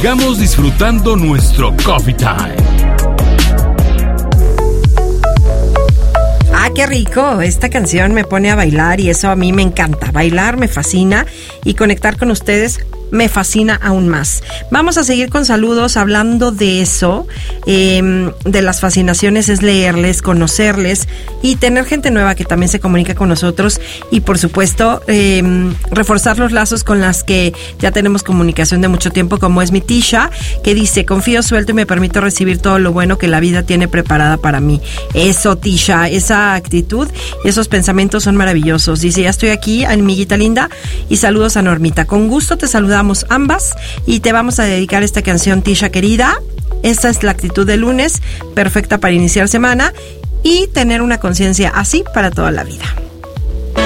sigamos disfrutando nuestro Coffee Time. Ah, qué rico. Esta canción me pone a bailar y eso a mí me encanta. Bailar me fascina y conectar con ustedes me fascina aún más. Vamos a seguir con saludos hablando de eso, de las fascinaciones, es leerles, conocerles y tener gente nueva que también se comunica con nosotros y por supuesto reforzar los lazos con las que ya tenemos comunicación de mucho tiempo, como es mi Tisha, que dice: confío, suelto y me permito recibir todo lo bueno que la vida tiene preparada para mí. Eso, Tisha, esa actitud y esos pensamientos son maravillosos. Dice: ya estoy aquí, amiguita linda, y saludos a Normita. Con gusto te saludamos ambas y te vamos a dedicar esta canción, Tisha querida. Esta es la actitud del lunes, perfecta para iniciar semana y tener una conciencia así para toda la vida.